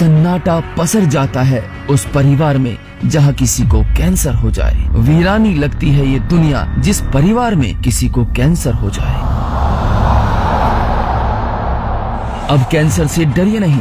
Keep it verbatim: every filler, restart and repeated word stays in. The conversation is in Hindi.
सन्नाटा पसर जाता है उस परिवार में जहाँ किसी को कैंसर हो जाए। वीरानी लगती है ये दुनिया जिस परिवार में किसी को कैंसर हो जाए। अब कैंसर से डरिए नहीं,